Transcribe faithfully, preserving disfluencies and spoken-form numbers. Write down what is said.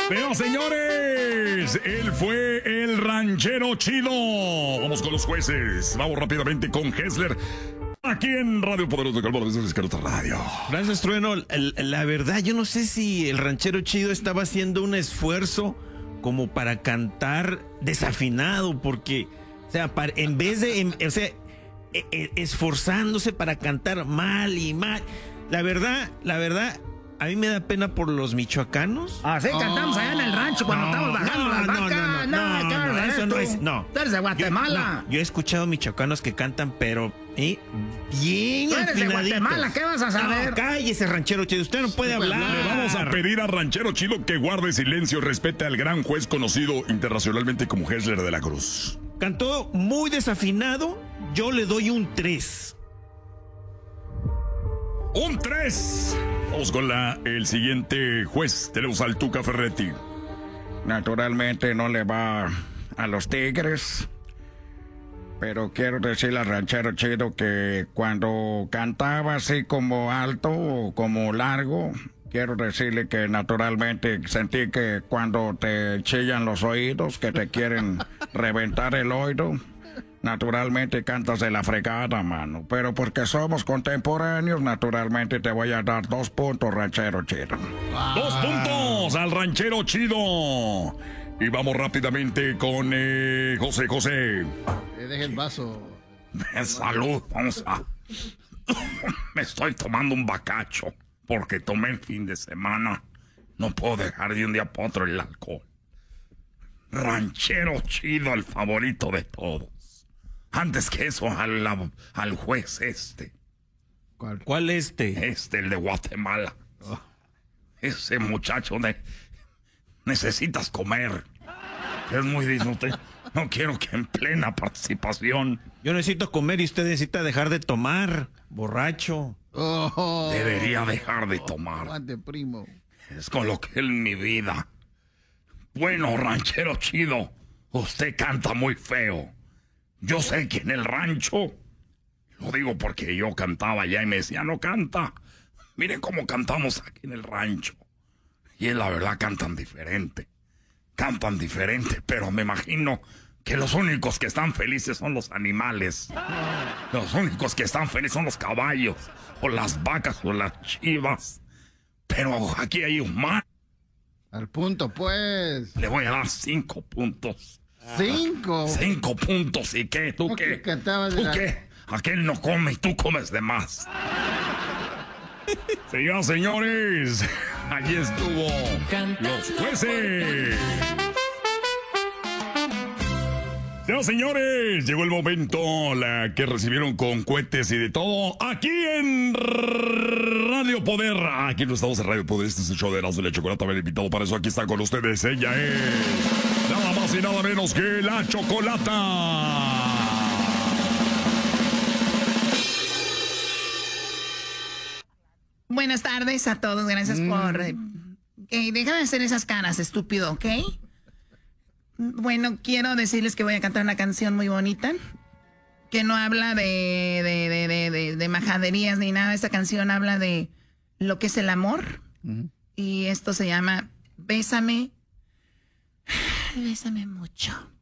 Pero señores, él fue el ranchero chido. Vamos con los jueces. Vamos rápidamente con Hessler. Aquí en Radio Poderoso de Calvario, desde Escarota Radio. Gracias, Trueno. La verdad, yo no sé si el ranchero chido estaba haciendo un esfuerzo como para cantar desafinado, porque, o sea, para, en vez de, en, o sea, e, e, esforzándose para cantar mal y mal. La verdad, la verdad, a mí me da pena por los michoacanos. Ah, sí, cantamos oh, allá en el rancho cuando no, estamos bajando no, las no, vacas. No, no, no, no, no, eso no es, no. Tú eres de Guatemala. Yo, no, yo he escuchado michoacanos que cantan, pero ¿eh? bien Tú eres de Guatemala, ¿qué vas a saber? No, cállese, ranchero chido, usted no puede hablar. Le vamos a pedir a ranchero chido que guarde silencio y respete al gran juez conocido internacionalmente como Hessler de la Cruz. Cantó muy desafinado, yo le doy un tres. Un tres. Vamos con la, el siguiente juez. Tenemos al Tuca Ferretti. Naturalmente no le va a los Tigres, pero quiero decirle al ranchero chido que cuando cantaba así como alto o como largo, quiero decirle que naturalmente sentí que cuando te chillan los oídos, que te quieren reventar el oído, naturalmente cantas de la fregada, mano. Pero porque somos contemporáneos, naturalmente te voy a dar dos puntos, ranchero chido. Wow. Dos puntos al ranchero chido. Y vamos rápidamente con eh, José José. Eh, deje el vaso. Salud, vamos a... Me estoy tomando un bacacho porque tomé el fin de semana. No puedo dejar de un día para otro el alcohol. Ranchero chido, el favorito de todos. Antes que eso, al, al juez este. ¿Cuál? ¿Cuál este? Este, el de Guatemala. Oh. Ese muchacho de... Necesitas comer. Es muy disfrute. No quiero que en plena participación... Yo necesito comer y usted necesita dejar de tomar, borracho. Oh. Debería dejar de tomar. Aguante, primo. Es con lo que en mi vida. Bueno, ranchero chido, usted canta muy feo. Yo sé que en el rancho, lo digo porque yo cantaba allá y me decía, no canta. Miren cómo cantamos aquí en el rancho. Y en la verdad cantan diferente. Cantan diferente, pero me imagino que los únicos que están felices son los animales. Los únicos que están felices son los caballos, o las vacas, o las chivas. Pero aquí hay humanos. Al punto, pues. Le voy a dar cinco puntos. ¿Cinco? Cinco puntos. ¿Y qué? ¿Tú qué? ¿Tú la... qué? Aquel no come y tú comes de más. Señoras, señores, allí estuvo los jueces. Señoras, señores, llegó el momento la que recibieron con cohetes y de todo aquí en Radio Poder. Aquí no estamos en Radio Poder, este es el show de Erasmo y la Chocolata. Me han invitado para eso, aquí está con ustedes. Ella es nada más y nada menos que la Chocolata. Buenas tardes a todos, gracias mm. por... Eh, okay, déjame hacer esas caras, estúpido, ¿ok? Bueno, quiero decirles que voy a cantar una canción muy bonita, que no habla de, de, de, de, de, de majaderías ni nada. Esta canción habla de lo que es el amor. Mm. Y esto se llama Bésame, bésame mucho.